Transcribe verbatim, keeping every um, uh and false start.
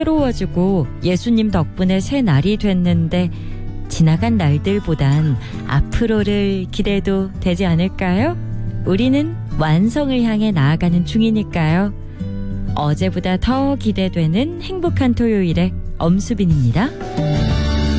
새로워지고 예수님 덕분에 새 날이 됐는데 지나간 날들보단 앞으로를 기대도 되지 않을까요? 우리는 완성을 향해 나아가는 중이니까요. 어제보다 더 기대되는 행복한 토요일에 엄수빈입니다.